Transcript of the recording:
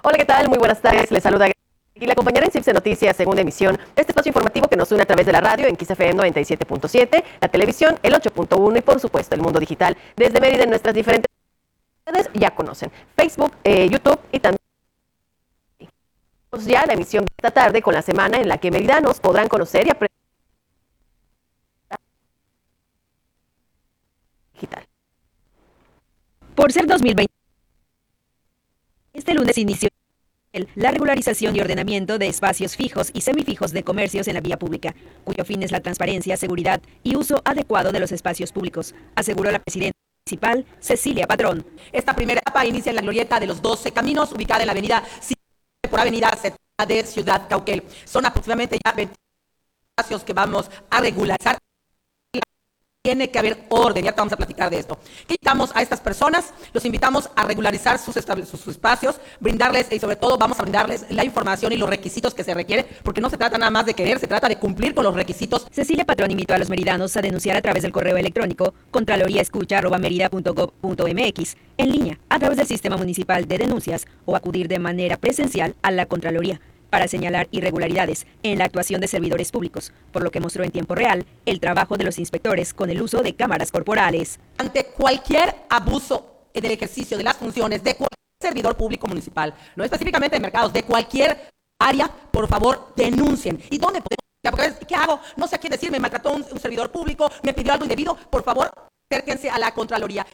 Hola, ¿qué tal? Muy buenas tardes. Les saluda y la acompañará en CIPSE Noticias, segunda emisión. Este espacio informativo que nos une a través de la radio en XFM 97.7, la televisión, el 8.1 y por supuesto el mundo digital desde Mérida en nuestras diferentes redes. Ya conocen Facebook, YouTube y también ya la emisión de esta tarde con la semana en la que meridanos podrán conocer y aprender digital. Por ser 2020, este lunes inició la regularización y ordenamiento de espacios fijos y semifijos de comercios en la vía pública, cuyo fin es la transparencia, seguridad y uso adecuado de los espacios públicos, aseguró la presidenta municipal Cecilia Padrón. Esta primera etapa inicia en la glorieta de los 12 Caminos, ubicada en la avenida por avenida de Ciudad Cauquel. Son aproximadamente ya 20 espacios que vamos a regularizar. Tiene que haber orden, ya vamos a platicar de esto. ¿Qué invitamos a estas personas? Los invitamos a regularizar sus espacios, brindarles, y sobre todo vamos a brindarles la información y los requisitos que se requieren, porque no se trata nada más de querer, se trata de cumplir con los requisitos. Cecilia Padrón invitó a los meridanos a denunciar a través del correo electrónico contraloriaescucha@merida.gov.mx, en línea, a través del sistema municipal de denuncias o acudir de manera presencial a la Contraloría para señalar irregularidades en la actuación de servidores públicos, por lo que mostró en tiempo real el trabajo de los inspectores con el uso de cámaras corporales. Ante cualquier abuso del ejercicio de las funciones de cualquier servidor público municipal, no específicamente de mercados, de cualquier área, por favor, denuncien. ¿Y dónde podemos? ¿Qué hago? No sé a quién decir, me maltrató un servidor público, me pidió algo indebido, por favor, acérquense a la Contraloría.